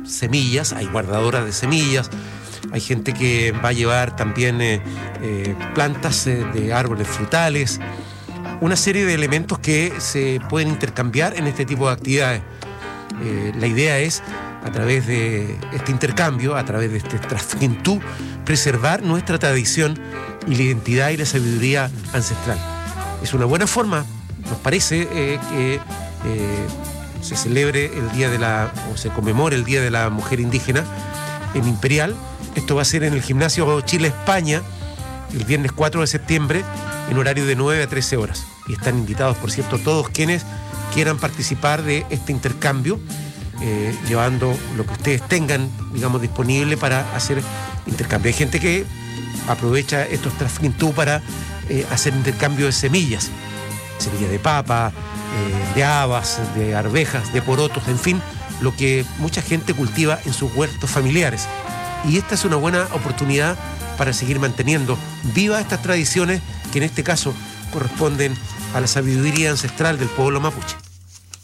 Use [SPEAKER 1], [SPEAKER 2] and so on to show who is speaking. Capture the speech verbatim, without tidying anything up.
[SPEAKER 1] semillas, hay guardadoras de semillas, hay gente que va a llevar también eh, eh, plantas eh, de árboles frutales, una serie de elementos que se pueden intercambiar en este tipo de actividades. Eh, la idea es, a través de este intercambio, a través de este Trasquintú, preservar nuestra tradición y la identidad y la sabiduría ancestral. Es una buena forma, nos parece, eh, que eh, se celebre el día de la, o se conmemore el Día de la Mujer Indígena en Imperial. Esto va a ser en el Gimnasio Chile-España, el viernes cuatro de septiembre, en horario de nueve a trece horas. Y están invitados, por cierto, todos quienes quieran participar de este intercambio, eh, llevando lo que ustedes tengan, digamos, disponible para hacer intercambio. Hay gente que aprovecha estos Trasquintú para eh, hacer intercambio de semillas, semillas de papa, eh, de habas, de arvejas, de porotos, en fin, lo que mucha gente cultiva en sus huertos familiares. Y esta es una buena oportunidad para seguir manteniendo vivas estas tradiciones que en este caso corresponden a la sabiduría ancestral del pueblo mapuche.